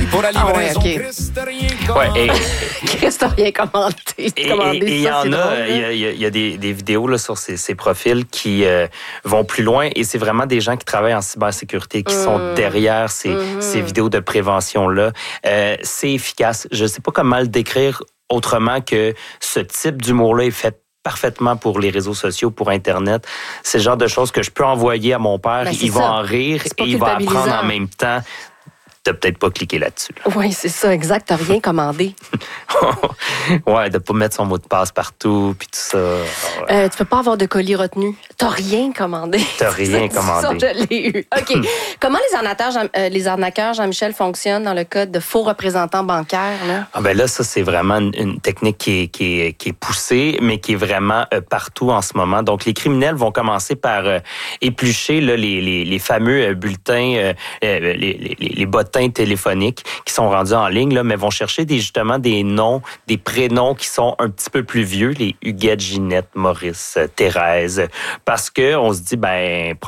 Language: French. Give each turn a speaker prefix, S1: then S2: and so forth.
S1: pour la livraison.
S2: Ouais, Christ a rien commandé.
S3: Et il y en a, il y a des vidéos là, sur ces profils qui vont plus loin et c'est vraiment des gens qui travaillent en cybersécurité qui sont derrière ces vidéos de prévention-là. C'est efficace. Je ne sais pas comment le décrire autrement que ce type d'humour-là est fait parfaitement pour les réseaux sociaux, pour Internet. C'est le genre de choses que je peux envoyer à mon père. Il va en rire et il va apprendre en même temps. De peut-être pas cliquer là-dessus. Là.
S2: Oui, c'est ça, exact. T'as rien commandé.
S3: Ouais, de pas mettre son mot de passe partout, puis tout ça.
S2: Tu peux pas avoir de colis retenu. T'as rien commandé.
S3: T'as rien commandé.
S2: Ça, je l'ai eu. OK. Comment les arnaqueurs, Jean-Michel, fonctionnent dans le cas de faux représentants bancaires? Là?
S3: Ah ben là, ça, c'est vraiment une technique qui est poussée, mais qui est vraiment partout en ce moment. Donc, les criminels vont commencer par éplucher là, les fameux bulletins, les bottins téléphoniques qui sont rendus en ligne, là, mais vont chercher justement des noms, des prénoms qui sont un petit peu plus vieux, les Huguette, Ginette, Maurice, Thérèse, parce que on se dit,